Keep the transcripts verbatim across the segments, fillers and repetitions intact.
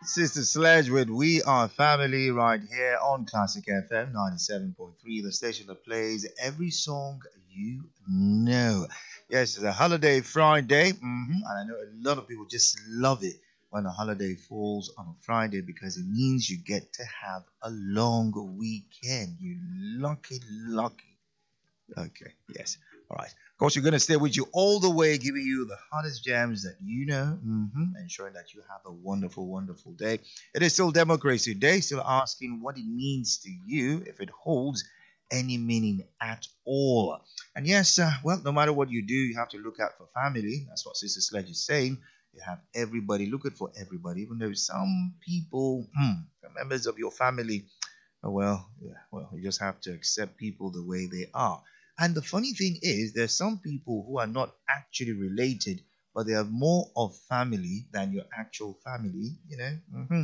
Sister Sledge with We Are Family right here on Classic F M ninety-seven point three, the station that plays every song you know. Yes, it's a holiday Friday, hmm and I know a lot of people just love it when a holiday falls on a Friday because it means you get to have a long weekend. You lucky, lucky. Okay, yes. All right. Of course, we're going to stay with you all the way, giving you the hottest gems that you know, hmm ensuring that you have a wonderful, wonderful day. It is still Democracy Day, still asking what it means to you, if it holds any meaning at all. And yes, uh, well, no matter what you do, you have to look out for family. That's what Sister Sledge is saying. You have everybody, look out for everybody, even though some people, hmm, members of your family, oh, well, yeah, well, you just have to accept people the way they are. And the funny thing is, there's some people who are not actually related, but they are more of family than your actual family, you know. hmm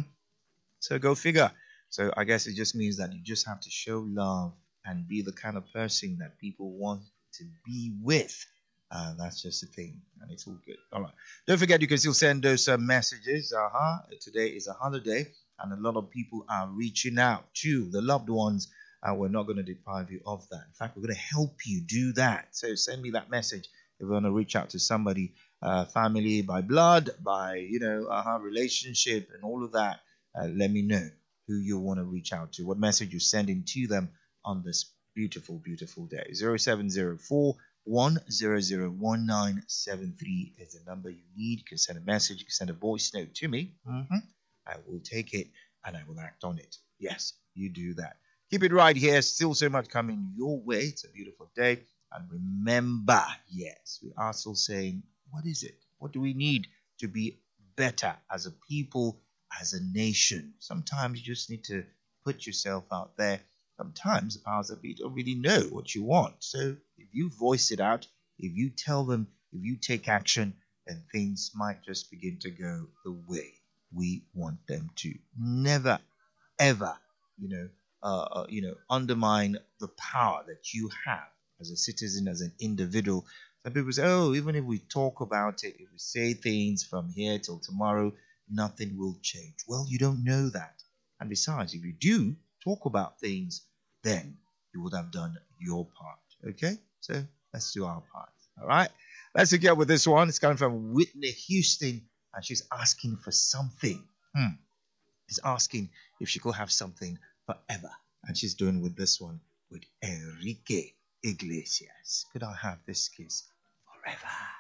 So go figure. So I guess it just means that you just have to show love and be the kind of person that people want to be with. Uh, that's just the thing, and it's all good. All right. Don't forget, you can still send those uh, messages. Uh huh. Today is a holiday, and a lot of people are reaching out to the loved ones. And we're not going to deprive you of that. In fact, we're going to help you do that. So send me that message if you want to reach out to somebody, uh, family by blood, by you know, uh relationship, and all of that. Uh, let me know who you want to reach out to, what message you're sending to them on this beautiful, beautiful day. Zero seven zero four one zero zero one nine seven three is the number you need. You can send a message, you can send a voice note to me. Mm-hmm. I will take it and I will act on it. Yes, you do that. Keep it right here. Still so much coming your way. It's a beautiful day. And remember, yes, we are still saying, what is it? What do we need to be better as a people, as a nation? Sometimes you just need to put yourself out there. Sometimes the powers that be don't really know what you want. So if you voice it out, if you tell them, if you take action, then things might just begin to go the way we want them to. Never, ever, you know, uh, uh, you know, undermine the power that you have as a citizen, as an individual. Some people say, oh, even if we talk about it, if we say things from here till tomorrow, nothing will change. Well, you don't know that. And besides, if you do talk about things, then you would have done your part. Okay? So let's do our part. All right? Let's get with this one. It's coming from Whitney Houston, and she's asking for something. Hmm. She's asking if she could have something forever. And she's doing with this one with Enrique Iglesias. Could I have this kiss forever?